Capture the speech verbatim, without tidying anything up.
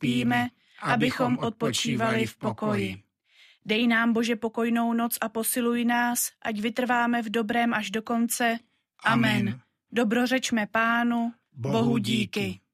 uspíme, abychom odpočívali v pokoji. Dej nám, Bože, pokojnou noc a posiluj nás, ať vytrváme v dobrém až do konce. Amen. Dobrořečme Pánu, Bohu díky.